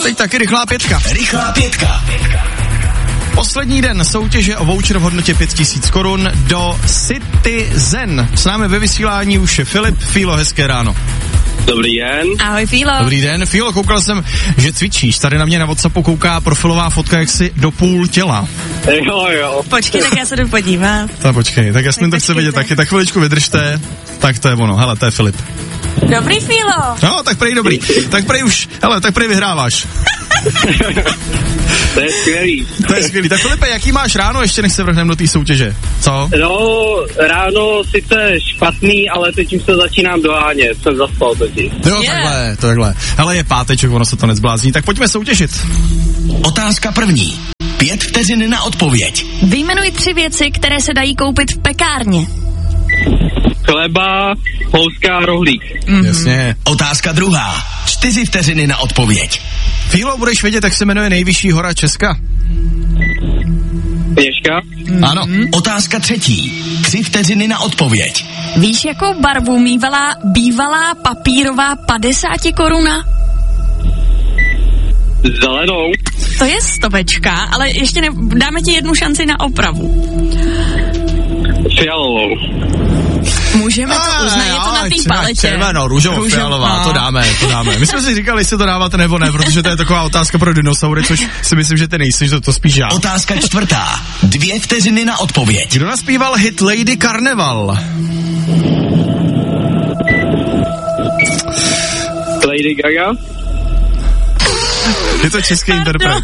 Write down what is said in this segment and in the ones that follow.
teď taky rychlá pětka. Rychlá pětka. Poslední den soutěže o voucher v hodnotě 5000 korun do Citizen. S námi ve vysílání už je Filip. Fílo, hezké ráno. Dobrý den. Ahoj, Fílo. Dobrý den. Fílo, koukal jsem, že cvičíš. Tady na mě na WhatsAppu kouká profilová fotka, jak si do půl těla. Jo. Počkej, tak já se jdu podívat. Tak počkej, tak jasně to chce vidět taky. Tak chviličku vydržte. Tak to je ono. Hele, to je Filip. Dobrý, Fílo. No, tak prej dobrý. Tak prej už, hele, tak prej vyhráváš. To je skvělý. To je skvělý. Tak Filipe, jaký máš ráno, ještě než se vrhneme do té soutěže? Co? No, ráno sice špatný, ale teď už se začínám dohánět. Jsem zaspal totiž. Jo, takhle. Hele, je páteček, ono se to nezblázní. Tak pojďme soutěžit. Otázka první. 5 vteřin na odpověď. Vyjmenuj 3 věci, které se dají koupit v pekárně. Chleba, houská, rohlík. Jasně. Otázka druhá. 4 vteřiny na odpověď. Fílo, budeš vědět, jak se jmenuje nejvyšší hora Česka? Pěška. Ano. Otázka třetí. 3 vteřiny na odpověď. Víš, jakou barvu mívala bývalá papírová 50 koruna? Zelenou. To je 100, ale ještě dáme ti jednu šanci na opravu. Fialovou. Můžeme to uznat, je to na té paletě. Červenou, růžovou, fialová, to dáme. My jsme si říkali, jestli to dáváte nebo ne, protože to je taková otázka pro dinosaury, což si myslím, že ty nejsi, že to spíš já. Otázka čtvrtá. 2 vteřiny na odpověď. Kdo naspíval hit Lady Carnival? Lady Gaga. Je to český interpret.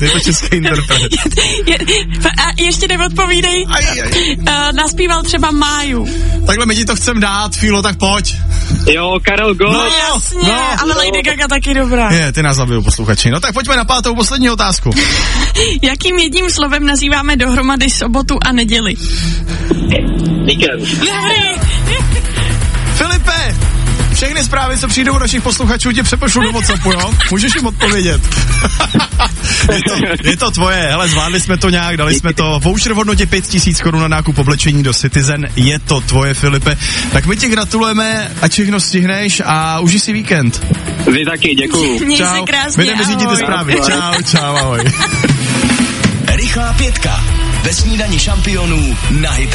A ještě neodpovídej. Naspíval třeba Máju. Takhle my ti to chcem dát, Fílo, tak pojď. Jo, Karel Gott. No jasně, ale Lady Gaga taky dobrá. Je, ty nás zabijou, posluchači. No tak pojďme na pátou poslední otázku. Jakým jedním slovem nazýváme dohromady sobotu a neděli? Víkend. Filipe, všechny zprávy, co přijdou od našich posluchačů, tě přepošlu do WhatsAppu, jo? Můžeš jim odpovědět. je to tvoje, hele, zvládli jsme to nějak, dali jsme to. Voucher v hodnotě 5000 korun na nákup oblečení do Citizen, je to tvoje, Filipe. Tak my ti gratulujeme, ať všechno stihneš a užij si víkend. Vy taky, děkuju. Měj se krásně, my jdeme řídit ty zprávy. Čau, ahoj. Rychlá pětka. Ve snídani šampionů na Hit